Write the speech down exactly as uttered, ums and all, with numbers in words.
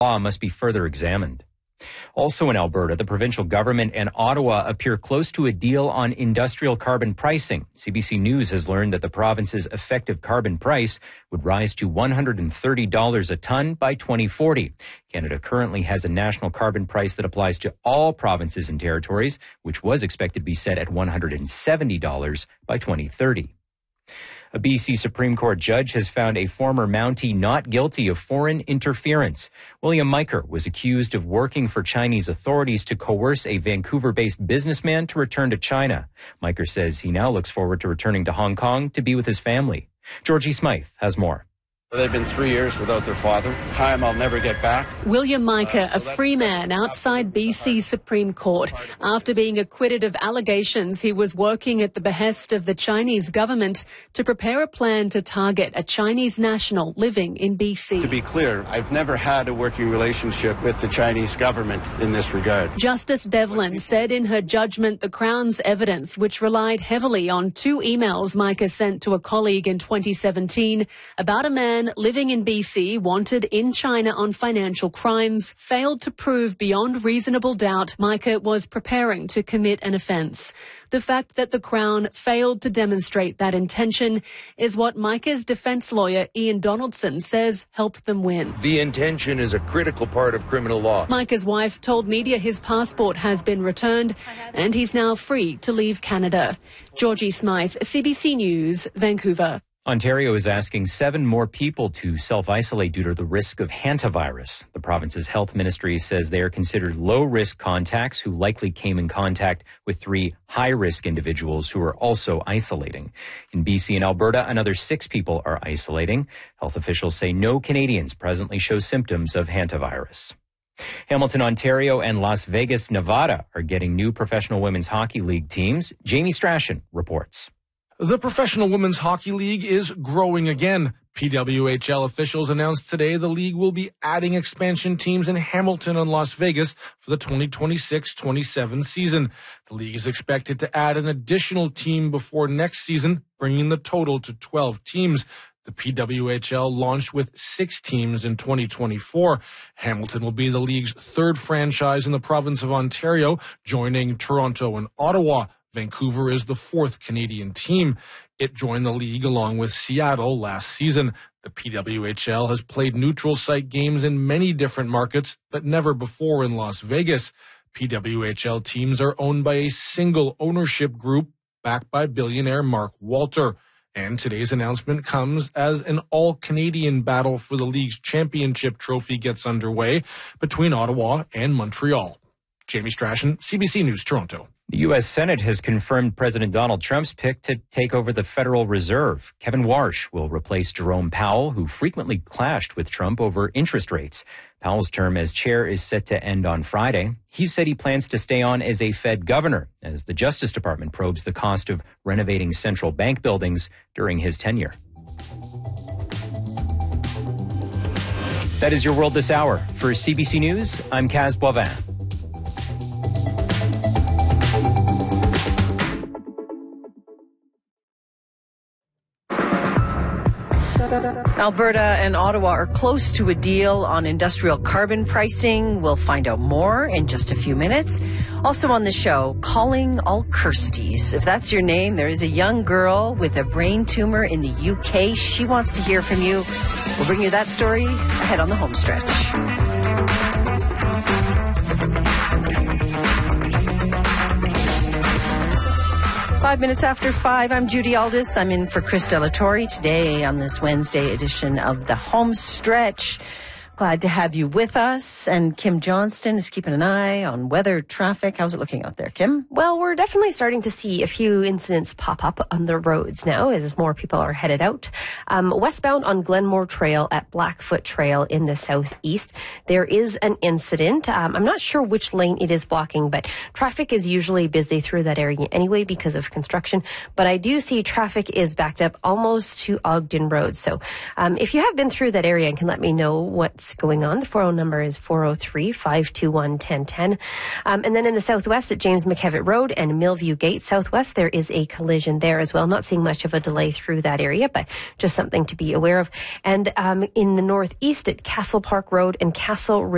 law must be further examined. Also in Alberta, the provincial government and Ottawa appear close to a deal on industrial carbon pricing. C B C News has learned that the province's effective carbon price would rise to one hundred thirty dollars a ton by twenty forty. Canada currently has a national carbon price that applies to all provinces and territories, which was expected to be set at one hundred seventy dollars by twenty thirty. A B C Supreme Court judge has found a former Mountie not guilty of foreign interference. William Miker was accused of working for Chinese authorities to coerce a Vancouver-based businessman to return to China. Miker says he now looks forward to returning to Hong Kong to be with his family. Georgie Smythe has more. They've been three years without their father. Time I'll never get back. William Miker, uh, so a free man outside B C Supreme Court. After being acquitted of allegations he was working at the behest of the Chinese government to prepare a plan to target a Chinese national living in B C. To be clear, I've never had a working relationship with the Chinese government in this regard. Justice Devlin said in her judgment the Crown's evidence, which relied heavily on two emails Miker sent to a colleague in twenty seventeen about a man living in B C wanted in China on financial crimes, failed to prove beyond reasonable doubt Miker was preparing to commit an offence. The fact that the Crown failed to demonstrate that intention is what Miker's defence lawyer Ian Donaldson says helped them win. The intention is a critical part of criminal law. Miker's wife told media his passport has been returned and he's now free to leave Canada. Georgie Smythe, C B C News, Vancouver. Ontario is asking seven more people to self-isolate due to the risk of hantavirus. The province's health ministry says they are considered low-risk contacts who likely came in contact with three high-risk individuals who are also isolating. In B C and Alberta, another six people are isolating. Health officials say no Canadians presently show symptoms of hantavirus. Hamilton, Ontario and Las Vegas, Nevada are getting new professional women's hockey league teams. Jamie Strachan reports. The Professional Women's Hockey League is growing again. P W H L officials announced today the league will be adding expansion teams in Hamilton and Las Vegas for the twenty twenty-six twenty-seven season. The league is expected to add an additional team before next season, bringing the total to twelve teams. The P W H L launched with six teams in twenty twenty-four. Hamilton will be the league's third franchise in the province of Ontario, joining Toronto and Ottawa. Vancouver is the fourth Canadian team. It joined the league along with Seattle last season. The P W H L has played neutral site games in many different markets, but never before in Las Vegas. P W H L teams are owned by a single ownership group backed by billionaire Mark Walter. And today's announcement comes as an all-Canadian battle for the league's championship trophy gets underway between Ottawa and Montreal. Jamie Strachan, C B C News, Toronto. The U S Senate has confirmed President Donald Trump's pick to take over the Federal Reserve. Kevin Warsh will replace Jerome Powell, who frequently clashed with Trump over interest rates. Powell's term as chair is set to end on Friday. He said he plans to stay on as a Fed governor as the Justice Department probes the cost of renovating central bank buildings during his tenure. That is your world this hour. For C B C News, I'm Kaz Boivin. Alberta and Ottawa are close to a deal on industrial carbon pricing. We'll find out more in just a few minutes. Also on the show, calling all Kirsties. If that's your name, there is a young girl with a brain tumor in the U K. She wants to hear from you. We'll bring you that story ahead on the home stretch. Five minutes after five, I'm Judy Aldis. I'm in for Chris Delatorre today on this Wednesday edition of the Home Stretch. Glad to have you with us. And Kim Johnston is keeping an eye on weather, traffic. How's it looking out there, Kim? Well, we're definitely starting to see a few incidents pop up on the roads now as more people are headed out. Um, westbound on Glenmore Trail at Blackfoot Trail in the southeast, there is an incident. Um, I'm not sure which lane it is blocking, but traffic is usually busy through that area anyway because of construction. But I do see traffic is backed up almost to Ogden Road. So um, if you have been through that area and can let me know what's going on, the four oh number is four oh three, five two one, one oh one oh. Um, and then in the southwest at James McKevitt Road and Millview Gate Southwest, there is a collision there as well. Not seeing much of a delay through that area, but just something to be aware of. And um, in the northeast at Castle Park Road and Castle Ridge